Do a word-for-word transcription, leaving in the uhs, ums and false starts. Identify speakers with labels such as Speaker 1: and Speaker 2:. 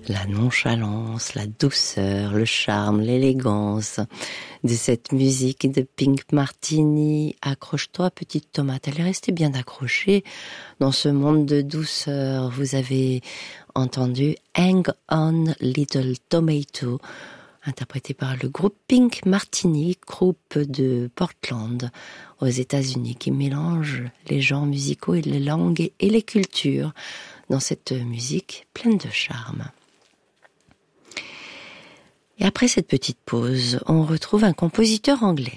Speaker 1: La nonchalance, la douceur, le charme, l'élégance de cette musique de Pink Martini. Accroche-toi, petite tomate. Elle est restée bien accrochée dans ce monde de douceur. Vous avez entendu Hang On Little Tomato, interprété par le groupe Pink Martini, groupe de Portland aux États-Unis, qui mélange les genres musicaux et les langues et les cultures dans cette musique pleine de charme. Et après cette petite pause, on retrouve un compositeur anglais.